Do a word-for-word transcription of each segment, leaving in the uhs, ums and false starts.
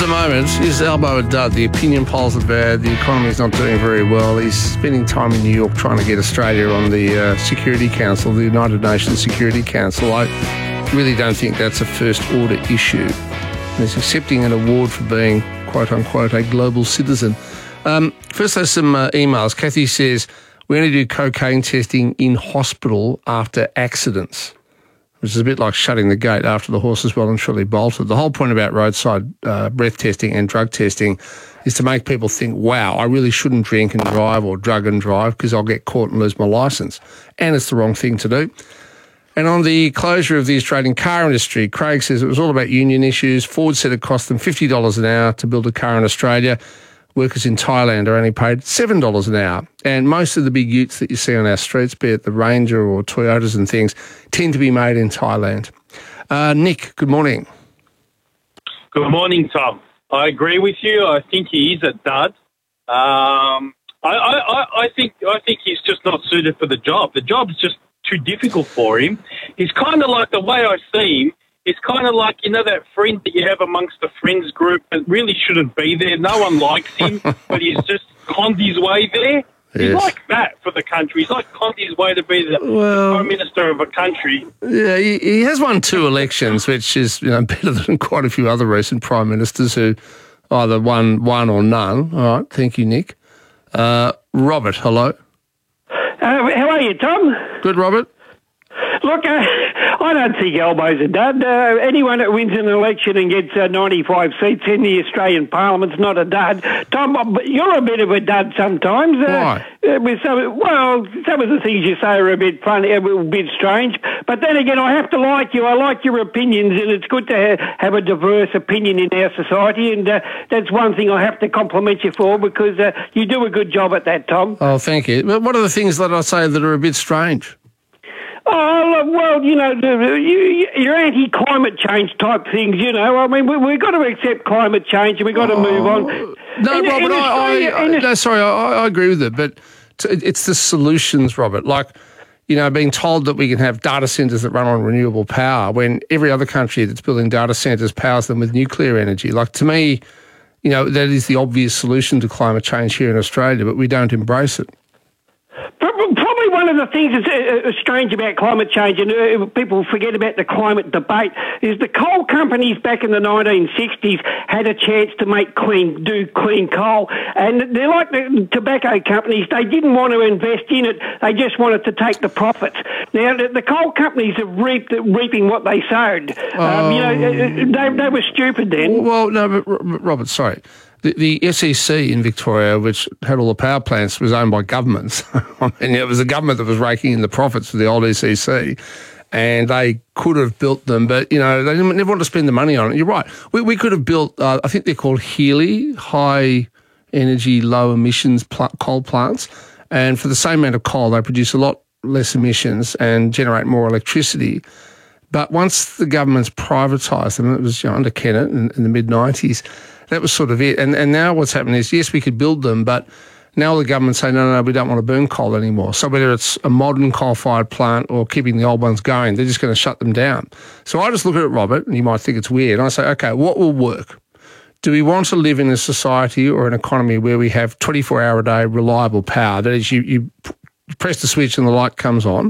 the moment is elbow a dud. The opinion polls are bad. The economy is not doing very well. He's spending time in New York trying to get Australia on the uh, Security Council, the United Nations Security Council. I really don't think that's a first-order issue. He's accepting an award for being, quote-unquote, a global citizen. Um, first, there's some uh, emails. Kathy says, we only do cocaine testing in hospital after accidents, which is a bit like shutting the gate after the horse is well and truly bolted. The whole point about roadside uh, breath testing and drug testing is to make people think, wow, I really shouldn't drink and drive or drug and drive because I'll get caught and lose my licence. And it's the wrong thing to do. And on the closure of the Australian car industry, Craig says it was all about union issues. Ford said it cost them fifty dollars an hour to build a car in Australia. Workers in Thailand are only paid seven dollars an hour. And most of the big utes that you see on our streets, be it the Ranger or Toyotas and things, tend to be made in Thailand. Uh, Nick, good morning. Good morning, Tom. I agree with you. I think he is a dud. Um, I, I, I think I think he's just not suited for the job. The job's just too difficult for him. He's kind of like, the way I see him, it's kind of like, you know, that friend that you have amongst the friends group that really shouldn't be there. No one likes him, but he's just conned his way there. He's Yes. like that for the country. He's like conned his way to be the Well- Prime Minister of a country. Yeah, he, he has won two elections, which is, you know, better than quite a few other recent Prime Ministers who either won one or none. All right, thank you, Nick. Uh, Robert, hello. Uh, how are you, Tom? Good, Robert. Look, uh, I don't think elbows are dud. Uh, anyone that wins an election and gets uh, ninety-five seats in the Australian Parliament's not a dud. Tom, but you're a bit of a dud sometimes. Uh, Why? Uh, with some, well, some of the things you say are a bit funny, a bit strange. But then again, I have to like you. I like your opinions, and it's good to ha- have a diverse opinion in our society. And uh, that's one thing I have to compliment you for, because uh, you do a good job at that, Tom. Oh, thank you. But what are the things that I say that are a bit strange? Oh, look, well, you know, the- you, you're anti-climate change type things, you know. I mean, we, we've got to accept climate change and we've got to move on. No, In- Robert, in I, Australia- I, in I no, sorry, I, I agree with it, but t- it's the solutions, Robert. Like, you know, being told that we can have data centres that run on renewable power when every other country that's building data centres powers them with nuclear energy. Like, to me, you know, that is the obvious solution to climate change here in Australia, but we don't embrace it. Probably one of the things that's uh, uh, strange about climate change, and uh, people forget about the climate debate, is the coal companies back in the nineteen sixties had a chance to make clean, do clean coal. And they're like the tobacco companies. They didn't want to invest in it. They just wanted to take the profits. Now, the, the coal companies have reaped, reaping what they sowed. Um, you know, they, they were stupid then. Well, no, but Robert, sorry. The, the S E C in Victoria, which had all the power plants, was owned by governments. I mean, it was the government that was raking in the profits for the old S E C, and they could have built them, but, you know, they didn't, never wanted to spend the money on it. You're right. We, we could have built, uh, I think they're called Healy, high energy, low emissions pl- coal plants, and for the same amount of coal, they produce a lot less emissions and generate more electricity. But once the government's privatised them, it was, you know, under Kennett in, in the mid nineties, that was sort of it. And and now what's happening is, yes, we could build them, but now the government's saying, no, no, no, we don't want to burn coal anymore. So whether it's a modern coal-fired plant or keeping the old ones going, they're just going to shut them down. So I just look at it, Robert, and you might think it's weird, and I say, okay, what will work? Do we want to live in a society or an economy where we have twenty-four hour a day reliable power? That is, you, you press the switch and the light comes on,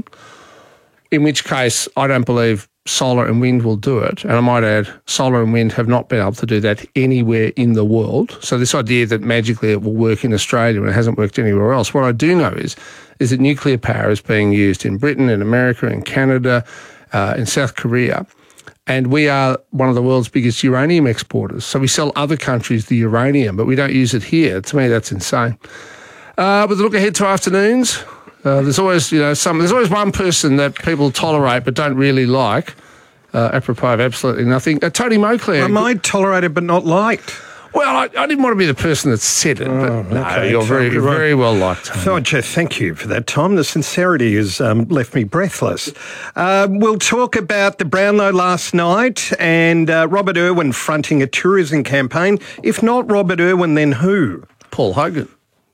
in which case I don't believe solar and wind will do it. And I might add, solar and wind have not been able to do that anywhere in the world. So this idea that magically it will work in Australia when it hasn't worked anywhere else, what I do know is, is that nuclear power is being used in Britain, in America, in Canada, uh, in South Korea. And we are one of the world's biggest uranium exporters. So we sell other countries the uranium, but we don't use it here. To me, that's insane. Uh, with a look ahead to afternoons, Uh, there's always, you know, some. There's always one person that people tolerate but don't really like. Uh, apropos of absolutely nothing. Uh, Tony Moclair. Am I tolerated but not liked? Well, I, I didn't want to be the person that said it, Oh, but no, okay. you're very, So, right. very well liked. Tony. So, Jeff, thank you for that, Tom. The sincerity has um, left me breathless. Uh, we'll talk about the Brownlow last night and uh, Robert Irwin fronting a tourism campaign. If not Robert Irwin, then who? Paul Hogan.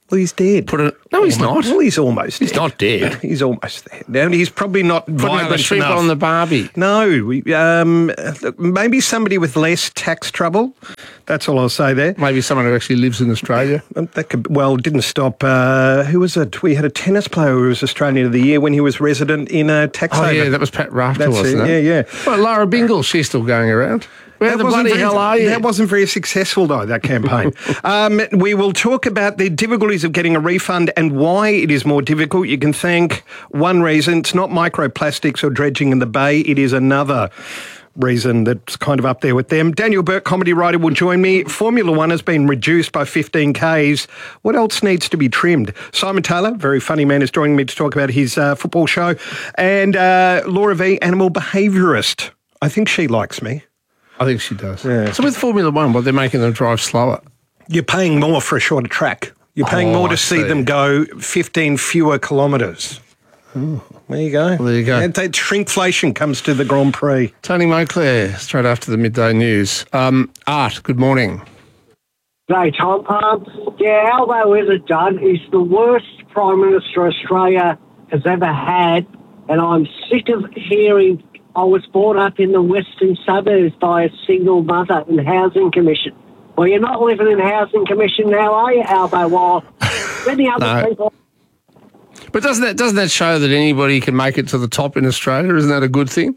Well, he's dead. Put it. No, he's not. Well, he's almost He's dead. not dead. He's almost there. Now, he's probably not Put another vibrant shrimp enough. on the barbie. No, we- um, maybe somebody with less tax trouble. That's all I'll say there. Maybe someone who actually lives in Australia. Um, That could, well, didn't stop. Uh, who was it? We had a tennis player who was Australian of the Year when he was resident in a tax Oh, haven. yeah, that was Pat Rafter, That's wasn't it, it? yeah, yeah. Well, Lara Bingle, she's still going around. Where That the wasn't bloody very- hell are you? That wasn't very successful, though, that campaign. um, we will talk about the difficulties of getting a refund and why it is more difficult. You can thank one reason. It's not microplastics or dredging in the bay. It is another reason that's kind of up there with them. Daniel Burke, comedy writer, will join me. Formula One has been reduced by fifteen kays. What else needs to be trimmed? Simon Taylor, very funny man, is joining me to talk about his uh, football show. And uh, Laura V, animal behaviourist. I think she likes me. I think she does. Yeah. So with Formula One, what, they're making them drive slower? You're paying more for a shorter track. You're paying Oh, more to I see, see. them go fifteen fewer kilometres. There you go. There you go. And that shrinkflation comes to the Grand Prix. Tony Moclair, straight after the midday news. Um, Art, good morning. G'day, Tom. Um, yeah, Albo is a dud. He's the worst Prime Minister Australia has ever had, and I'm sick of hearing I was brought up in the western suburbs by a single mother in Housing Commission. Well, you're not living in Housing Commission now, are you, Albo? While many other No. people... But doesn't that doesn't that show that anybody can make it to the top in Australia? Isn't that a good thing?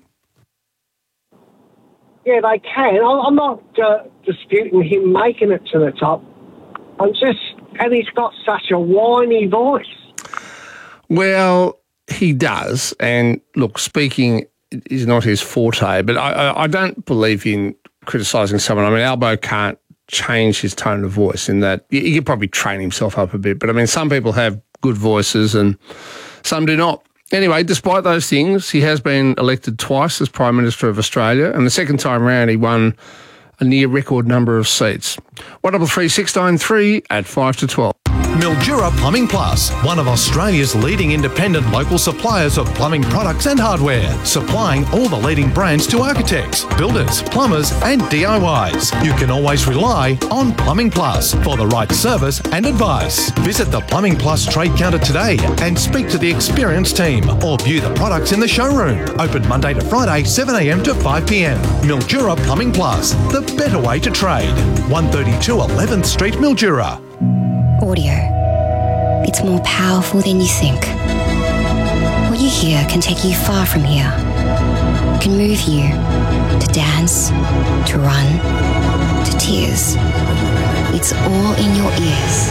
Yeah, they can. I- I'm not uh, disputing him making it to the top. I'm just... And he's got such a whiny voice. Well, he does. And look, speaking is not his forte, but I, I, I don't believe in criticising someone. I mean, Albo can't change his tone of voice in that. He could probably train himself up a bit, but I mean, some people have good voices and some do not. Anyway, despite those things, he has been elected twice as Prime Minister of Australia, and the second time round he won a near record number of seats. one double three six nine three at five to twelve. Mildura Plumbing Plus, one of Australia's leading independent local suppliers of plumbing products and hardware, supplying all the leading brands to architects, builders, plumbers and D I Ys. You can always rely on Plumbing Plus for the right service and advice. Visit the Plumbing Plus trade counter today and speak to the experienced team or view the products in the showroom. Open Monday to Friday, seven a m to five p m. Mildura Plumbing Plus, the better way to trade. one thirty-two eleventh Street, Mildura. Audio. It's more powerful than you think. What you hear can take you far from here. Can move you to dance, to run, to tears. It's all in your ears.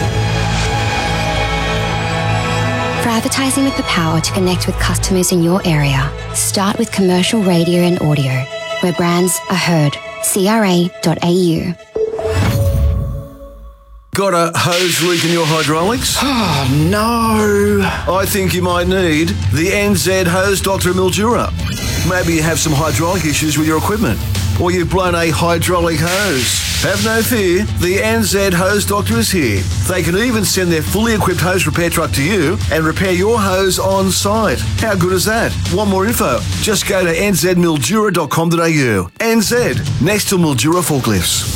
For advertising with the power to connect with customers in your area, start with commercial radio and audio, where brands are heard. C R A dot A U. Got a hose leak in your hydraulics? Oh, no. I think you might need the N Z Hose Doctor Mildura. Maybe you have some hydraulic issues with your equipment, or you've blown a hydraulic hose. Have no fear, the N Z Hose Doctor is here. They can even send their fully equipped hose repair truck to you and repair your hose on site. How good is that? Want more info? Just go to n z mildura dot com dot a u. N Z, next to Mildura forklifts.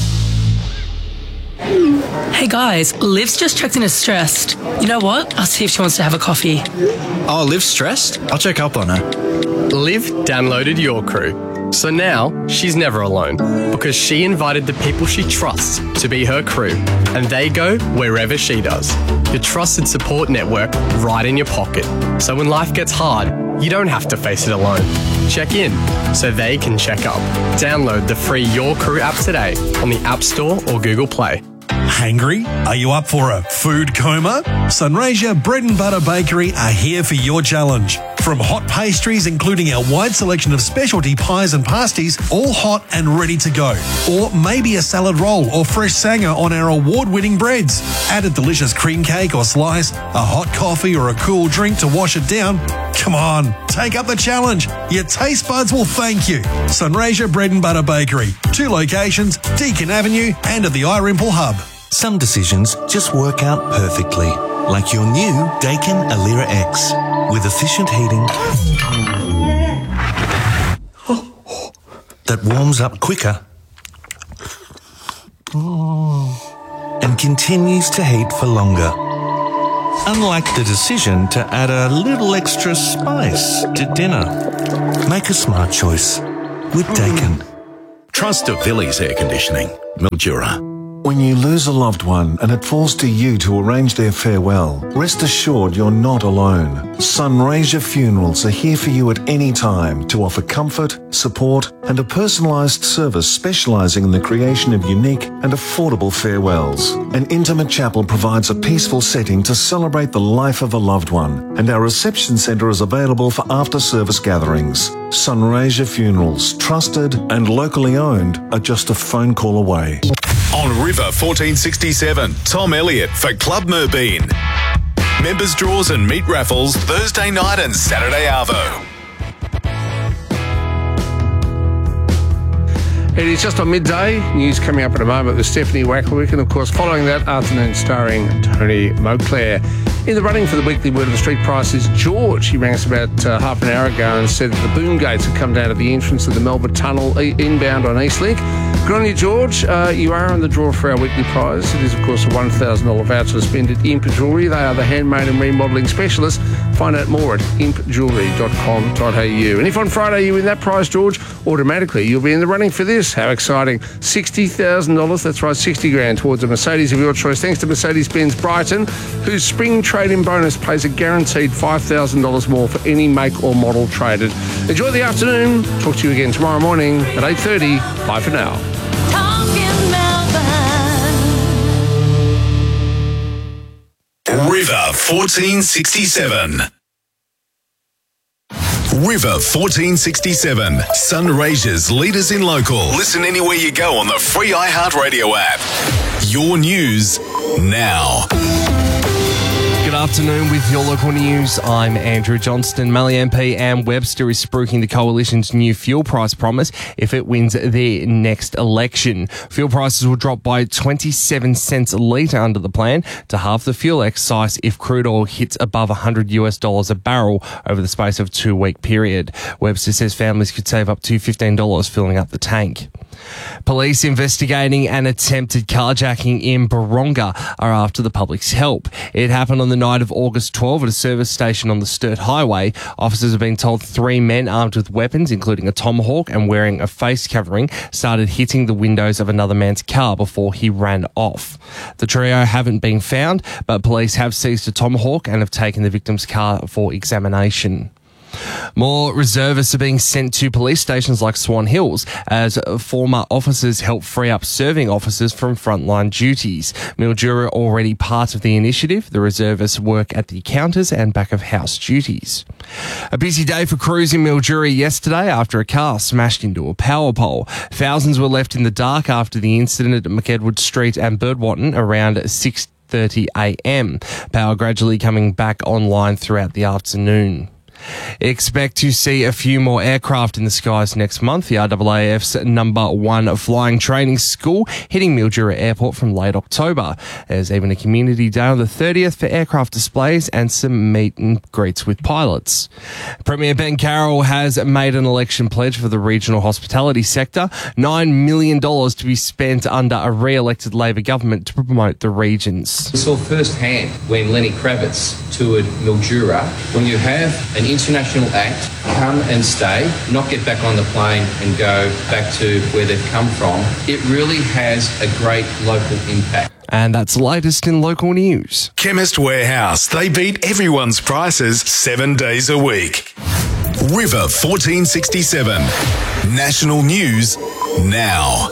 Hey guys, Liv's just checked in as stressed. You know what? I'll see if she wants to have a coffee. Oh, Liv's stressed? I'll check up on her. Liv downloaded Your Crew. So now she's never alone because she invited the people she trusts to be her crew, and they go wherever she does. Your trusted support network right in your pocket. So when life gets hard, you don't have to face it alone. Check in so they can check up. Download the free Your Crew app today on the App Store or Google Play. Hangry? Are you up for a food coma? Sunraysia Bread and Butter Bakery are here for your challenge. From hot pastries, including our wide selection of specialty pies and pasties, all hot and ready to go. Or maybe a salad roll or fresh sanger on our award-winning breads. Add a delicious cream cake or slice, a hot coffee or a cool drink to wash it down. Come on, take up the challenge. Your taste buds will thank you. Sunraysia Bread and Butter Bakery. Two locations, Deakin Avenue and at the iRimple Hub. Some decisions just work out perfectly, like your new Daikin Alira X with efficient heating that warms up quicker and continues to heat for longer. unlike the decision to add a little extra spice to dinner. Make a smart choice with Dakin. Trust Villiers Air Conditioning, Mildura. When you lose a loved one and it falls to you to arrange their farewell, rest assured you're not alone. Sunraysia Funerals are here for you at any time to offer comfort, support and a personalised service specialising in the creation of unique and affordable farewells. An intimate chapel provides a peaceful setting to celebrate the life of a loved one, and our reception centre is available for after-service gatherings. Sunraysia Funerals, trusted and locally owned, are just a phone call away. On River fourteen sixty-seven, Tom Elliott for Club Merbeen. Members draws and meat raffles Thursday night and Saturday arvo. It is just on midday. News coming up in a moment with Stephanie Wacklewick, and of course following that afternoon starring Tony Moclair. In the running for the weekly word of the street price is George. He rang us about uh, half an hour ago and said that the boom gates had come down at the entrance of the Melbourne Tunnel e- inbound on Eastlink. Good on you, George. Uh, you are in the draw for our weekly prize. It is, of course, a one thousand dollars voucher to spend at Imp Jewellery. They are the handmade and remodelling specialists. Find out more at imp jewellery dot com dot a u. And if on Friday you win that prize, George, automatically you'll be in the running for this. How exciting. sixty thousand dollars, that's right, sixty grand towards a Mercedes of your choice, thanks to Mercedes-Benz Brighton, whose spring trade-in bonus pays a guaranteed five thousand dollars more for any make or model traded. Enjoy the afternoon. Talk to you again tomorrow morning at eight thirty. Bye for now. River fourteen sixty-seven. River fourteen sixty-seven, Sunraysia's leaders in local. Listen anywhere you go on the free iHeartRadio app. Your news now. Good afternoon with your local news. I'm Andrew Johnston. Mallee M P Anne Webster is spruiking the Coalition's new fuel price promise if it wins their next election. Fuel prices will drop by twenty-seven cents a litre under the plan to halve the fuel excise if crude oil hits above one hundred US dollars a barrel over the space of a two-week period. Webster says families could save up to fifteen dollars filling up the tank. Police investigating an attempted carjacking in Baronga are after the public's help. It happened on the night of August twelfth at a service station on the Sturt Highway. Officers have been told three men armed with weapons, including a tomahawk and wearing a face covering, started hitting the windows of another man's car before he ran off. The trio haven't been found, but police have seized a tomahawk and have taken the victim's car for examination. More reservists are being sent to police stations like Swan Hills as former officers help free up serving officers from frontline duties. Mildura already part of the initiative. The reservists work at the counters and back of house duties. A busy day for crews in Mildura yesterday after a car smashed into a power pole. Thousands were left in the dark after the incident at McEdward Street and Birdwatton around six thirty a m. Power gradually coming back online throughout the afternoon. Expect to see a few more aircraft in the skies next month. The R A A F's number one flying training school hitting Mildura Airport from late October. There's even a community day on the thirtieth for aircraft displays and some meet and greets with pilots. Premier Ben Carroll has made an election pledge for the regional hospitality sector, nine million dollars to be spent under a re-elected Labor government to promote the regions. We saw firsthand when Lenny Kravitz toured Mildura, when you have an international act come and stay, not get back on the plane and go back to where they've come from, it really has a great local impact. And that's the latest in local news. Chemist Warehouse. They beat everyone's prices seven days a week. River fourteen sixty-seven. National news now.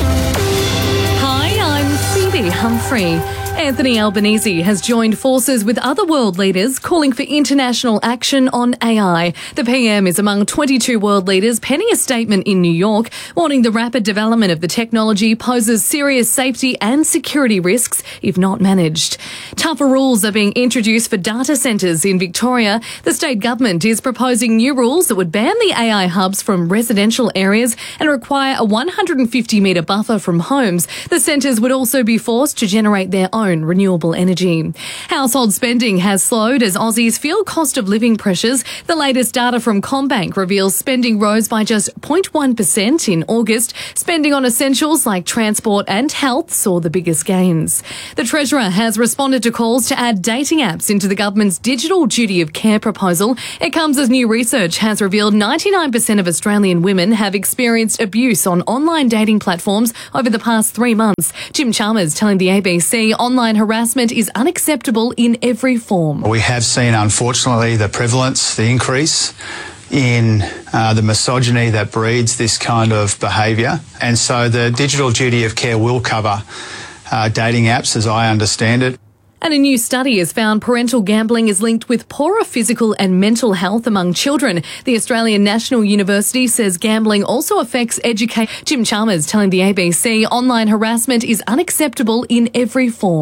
Hi, I'm Phoebe Humphrey. Anthony Albanese has joined forces with other world leaders calling for international action on A I. The P M is among twenty-two world leaders penning a statement in New York, warning the rapid development of the technology poses serious safety and security risks if not managed. Tougher rules are being introduced for data centres in Victoria. The state government is proposing new rules that would ban the A I hubs from residential areas and require a one hundred fifty metre buffer from homes. The centres would also be forced forced to generate their own renewable energy. Household spending has slowed as Aussies feel cost of living pressures. The latest data from CommBank reveals spending rose by just zero point one percent in August. Spending on essentials like transport and health saw the biggest gains. The Treasurer has responded to calls to add dating apps into the government's digital duty of care proposal. It comes as new research has revealed ninety-nine percent of Australian women have experienced abuse on online dating platforms over the past three months. Jim Chalmers telling the A B C online harassment is unacceptable in every form. We have seen, unfortunately, the prevalence, the increase in uh, the misogyny that breeds this kind of behaviour. And so the digital duty of care will cover uh, dating apps, as I understand it. And a new study has found parental gambling is linked with poorer physical and mental health among children. The Australian National University says gambling also affects education. Jim Chalmers telling the A B C online harassment is unacceptable in every form.